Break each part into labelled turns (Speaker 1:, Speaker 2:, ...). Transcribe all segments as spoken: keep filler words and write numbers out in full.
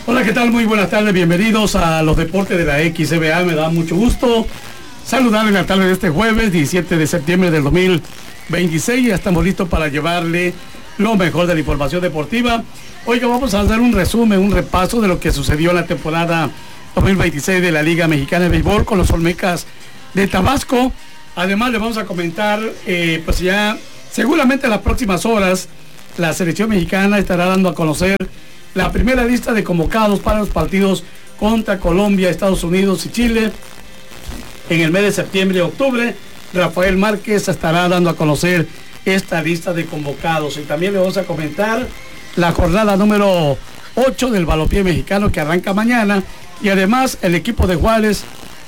Speaker 1: Hola, ¿qué tal? Muy buenas tardes, bienvenidos a los deportes de la X C B A. Me da mucho gusto saludarle en la tarde de este jueves diecisiete de septiembre del dos mil veintiséis. Ya estamos listos para llevarle lo mejor de la información deportiva. Hoy vamos a hacer un resumen, un repaso de lo que sucedió en la temporada dos mil veintiséis de la Liga Mexicana de Béisbol con los Olmecas de Tabasco. Además le vamos a comentar, eh, pues ya seguramente en las próximas horas la selección mexicana estará dando a conocer la primera lista de convocados para los partidos contra Colombia, Estados Unidos y Chile en el mes de septiembre y octubre. Rafael Márquez estará dando a conocer esta lista de convocados, y también le vamos a comentar la jornada número ocho del balompié mexicano que arranca mañana, y además el equipo de Juárez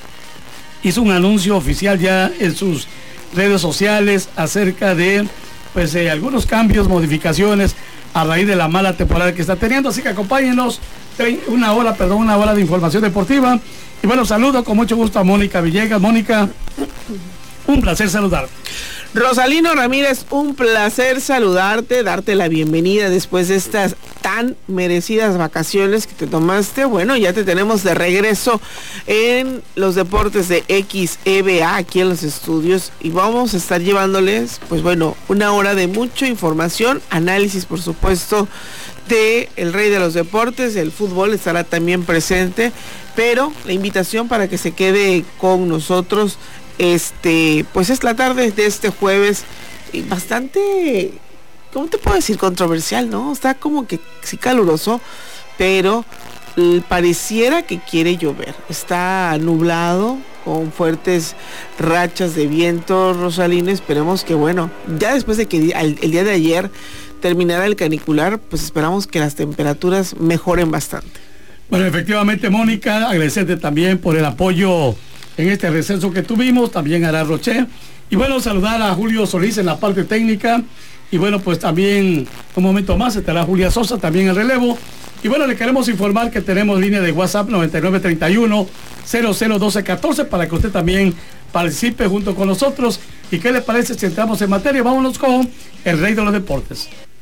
Speaker 1: hizo un anuncio oficial ya en sus redes sociales acerca de pues eh, algunos cambios, modificaciones a raíz de la mala temporada que está teniendo. Así que acompáñenos, una hora, perdón, una hora de información deportiva. Y bueno, saludo con mucho gusto a Mónica Villegas. Mónica, un placer saludarte.
Speaker 2: Rosalino Ramírez, un placer saludarte, darte la bienvenida después de estas tan merecidas vacaciones que te tomaste. Bueno, ya te tenemos de regreso en los deportes de X E B A aquí en los estudios, y vamos a estar llevándoles, pues bueno, una hora de mucha información, análisis por supuesto de el rey de los deportes, el fútbol estará también presente, pero la invitación para que se quede con nosotros. Este, pues es la tarde de este jueves, bastante, ¿cómo te puedo decir? Controversial, ¿no? Está como que sí caluroso, pero pareciera que quiere llover. Está nublado, con fuertes rachas de viento, Rosalina. Esperemos que, bueno, ya después de que el, el día de ayer terminara el canicular, pues esperamos que las temperaturas mejoren bastante.
Speaker 1: Bueno, efectivamente, Mónica, agradecerte también por el apoyo en este receso que tuvimos, también a Ara Roche, y bueno, saludar a Julio Solís en la parte técnica, y bueno, pues también un momento más estará Julia Sosa también en relevo. Y bueno, le queremos informar que tenemos línea de WhatsApp noventa y nueve treinta y uno cero cero doce catorce para que usted también participe junto con nosotros. ¿Y qué le parece si entramos en materia? Vámonos con el rey de los deportes.